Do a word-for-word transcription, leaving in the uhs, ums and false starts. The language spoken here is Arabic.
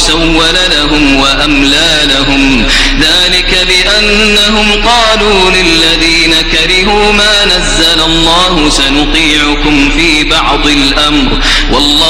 سول لهم وأملى لهم ذلك بأنهم قالوا للذين كرهوا ما نزل الله سنطيعكم في بعض الأمر والله